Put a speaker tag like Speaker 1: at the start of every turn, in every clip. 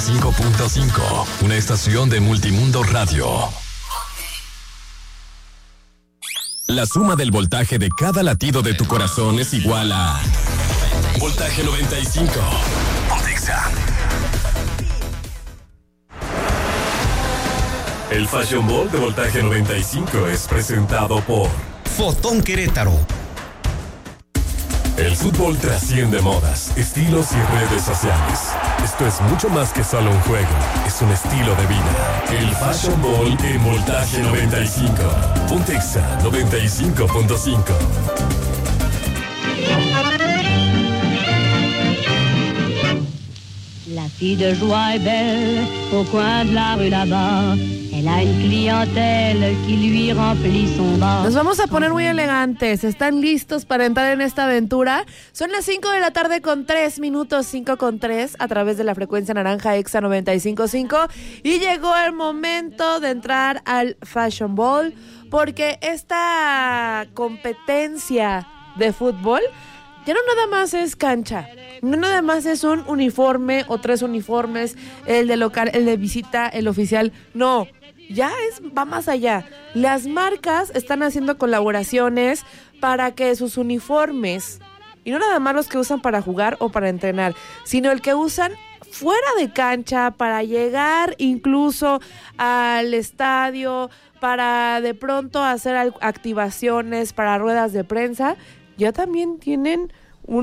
Speaker 1: 5.5, una estación de Multimundo Radio. La suma del voltaje de cada latido de tu corazón es igual a Voltaje 95. Pontexa. El Fashion Ball de Voltaje 95 es presentado por
Speaker 2: Fotón Querétaro.
Speaker 1: El fútbol trasciende modas, estilos y redes sociales. Esto es mucho más que solo un juego, es un estilo de vida. El Fashion Ball en Voltaje 95. Pontexa 95.5.
Speaker 3: La fille de joie est belle au coin de la rue là-bas. Elle a une clientèle qui lui remplit son bar.
Speaker 4: Nos vamos a poner muy elegantes. ¿Están listos para entrar en esta aventura? Son las 5 de la tarde con 3 minutos, 5 con 3, a través de la frecuencia naranja Exa 95.5. Y llegó el momento de entrar al Fashion Ball, porque esta competencia de fútbol ya no nada más es cancha, no nada más es un uniforme o 3 uniformes, el de local, el de visita, el oficial, no, va más allá. Las marcas están haciendo colaboraciones para que sus uniformes, y no nada más los que usan para jugar o para entrenar, sino el que usan fuera de cancha para llegar incluso al estadio, para de pronto hacer activaciones para ruedas de prensa, ya también tienen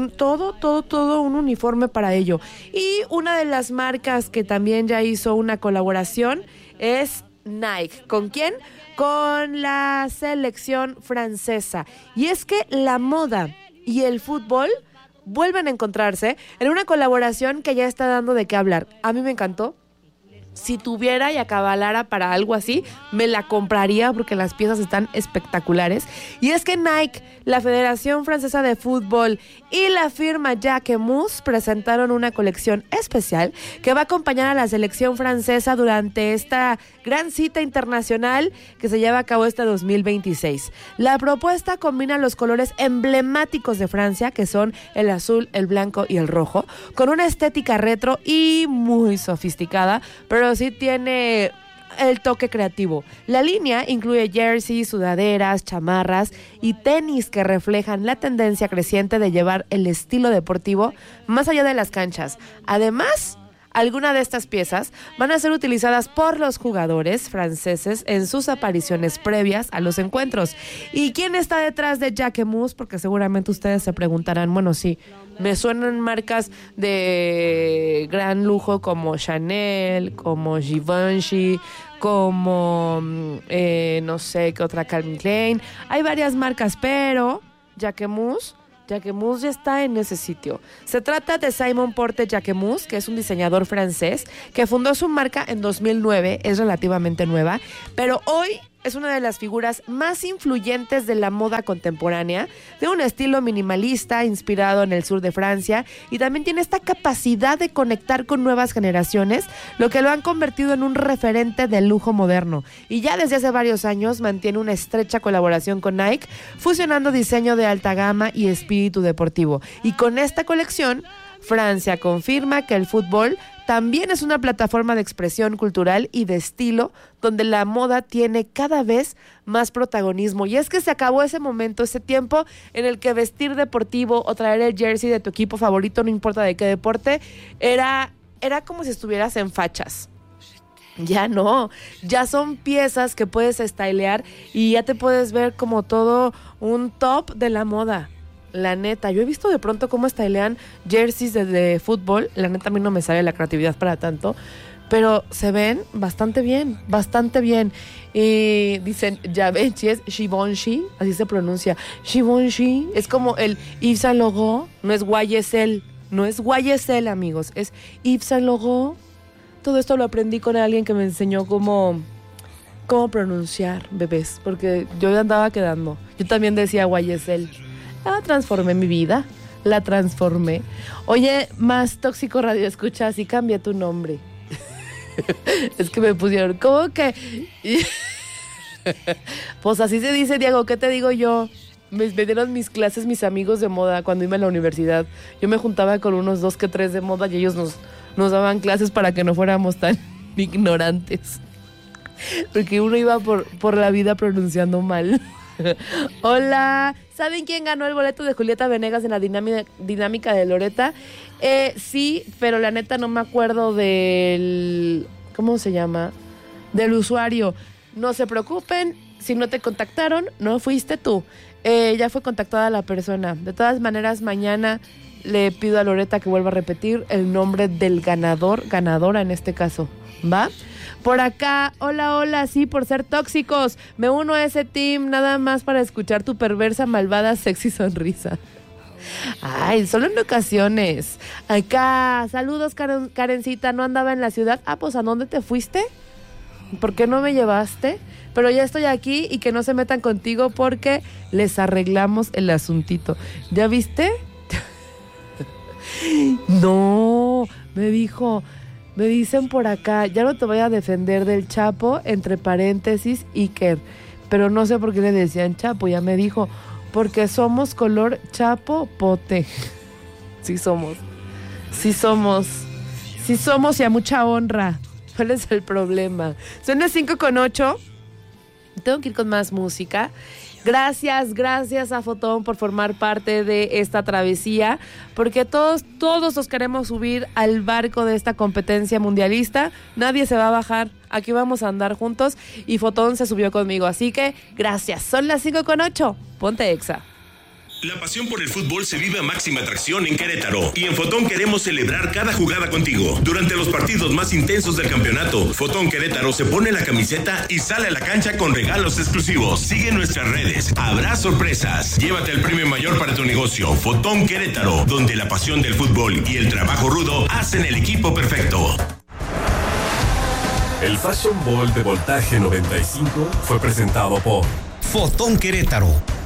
Speaker 4: todo un uniforme para ello. Y una de las marcas que también ya hizo una colaboración es Nike. ¿Con quién? Con la selección francesa. Y es que la moda y el fútbol vuelven a encontrarse en una colaboración que ya está dando de qué hablar. A mí me encantó. Si tuviera y acabalara para algo así, me la compraría porque las piezas están espectaculares. Y es que Nike, la Federación Francesa de Fútbol y la firma Jacquemus presentaron una colección especial que va a acompañar a la selección francesa durante esta gran cita internacional que se lleva a cabo este 2026. La propuesta combina los colores emblemáticos de Francia, que son el azul, el blanco y el rojo, con una estética retro y muy sofisticada, pero sí tiene el toque creativo. La línea incluye jerseys, sudaderas, chamarras y tenis que reflejan la tendencia creciente de llevar el estilo deportivo más allá de las canchas. Además, algunas de estas piezas van a ser utilizadas por los jugadores franceses en sus apariciones previas a los encuentros. ¿Y quién está detrás de Jacquemus? Porque seguramente ustedes se preguntarán, bueno, sí, me suenan marcas de gran lujo como Chanel, como Givenchy, como, no sé, qué otra, Calvin Klein. Hay varias marcas, pero Jacquemus ya está en ese sitio. Se trata de Simon Porte Jacquemus, que es un diseñador francés que fundó su marca en 2009, es relativamente nueva, pero hoy es una de las figuras más influyentes de la moda contemporánea, de un estilo minimalista inspirado en el sur de Francia, y también tiene esta capacidad de conectar con nuevas generaciones, lo que lo han convertido en un referente del lujo moderno. Y ya desde hace varios años mantiene una estrecha colaboración con Nike, fusionando diseño de alta gama y espíritu deportivo. Y con esta colección, Francia confirma que el fútbol también es una plataforma de expresión cultural y de estilo donde la moda tiene cada vez más protagonismo. Y es que se acabó ese momento, ese tiempo en el que vestir deportivo o traer el jersey de tu equipo favorito, no importa de qué deporte, era como si estuvieras en fachas. Ya no, ya son piezas que puedes stylear y ya te puedes ver como todo un top de la moda. La neta, yo he visto de pronto cómo stylean jerseys de fútbol. La neta, a mí no me sale la creatividad para tanto, pero se ven bastante bien, bastante bien. Y dicen, Givenchy es Givenchy, así se pronuncia. Givenchy es como el Yves Saint Laurent, no es YSL, no es YSL, amigos, es Yves Saint Laurent. Todo esto lo aprendí con alguien que me enseñó cómo pronunciar, bebés, porque yo andaba quedando. Yo también decía YSL. Transformé mi vida, la transformé. Oye, Más Tóxico Radio Escucha, así cambia tu nombre. Es que me pusieron, ¿cómo que? Pues así se dice, Diego, ¿qué te digo yo? Me dieron mis clases mis amigos de moda cuando iba a la universidad. Yo me juntaba con unos 2 que 3 de moda y ellos nos daban clases para que no fuéramos tan ignorantes. Porque uno iba por la vida pronunciando mal. Hola, ¿saben quién ganó el boleto de Julieta Venegas en la dinámica de Loreta? Sí, pero la neta no me acuerdo del... ¿Cómo se llama? Del usuario. No se preocupen, si no te contactaron, no fuiste tú. Ya fue contactada la persona. De todas maneras, mañana le pido a Loreta que vuelva a repetir el nombre del ganador, ganadora en este caso, ¿va? Por acá, hola, sí, por ser tóxicos, me uno a ese team nada más para escuchar tu perversa, malvada, sexy sonrisa. Ay, solo en ocasiones. Acá, saludos, Karencita, ¿no andaba en la ciudad? Ah, pues, ¿a dónde te fuiste? ¿Por qué no me llevaste? Pero ya estoy aquí y que no se metan contigo porque les arreglamos el asuntito. ¿Ya viste? No, me dicen por acá, ya no te voy a defender del Chapo, entre paréntesis, Iker. Pero no sé por qué le decían Chapo, ya me dijo, porque somos color Chapo Pote. Sí somos y a mucha honra. ¿Cuál es el problema? Son las 5:08. Tengo que ir con más música. Gracias a Fotón por formar parte de esta travesía, porque todos nos queremos subir al barco de esta competencia mundialista. Nadie se va a bajar, aquí vamos a andar juntos y Fotón se subió conmigo, así que gracias. Son las 5:08, ponte Exa.
Speaker 1: La pasión por el fútbol se vive a máxima atracción en Querétaro y en Fotón queremos celebrar cada jugada contigo. Durante los partidos más intensos del campeonato, Fotón Querétaro se pone la camiseta y sale a la cancha con regalos exclusivos. Sigue nuestras redes, habrá sorpresas. Llévate el premio mayor para tu negocio. Fotón Querétaro, donde la pasión del fútbol y el trabajo rudo hacen el equipo perfecto. El Fashion Ball de Voltaje 95 fue presentado por
Speaker 2: Fotón Querétaro.